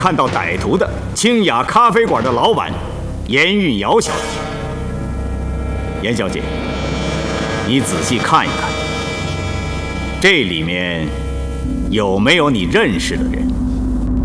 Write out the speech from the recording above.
看到歹徒的清雅咖啡馆的老板严韵瑶小姐。严小姐，你仔细看一看，这里面有没有你认识的人？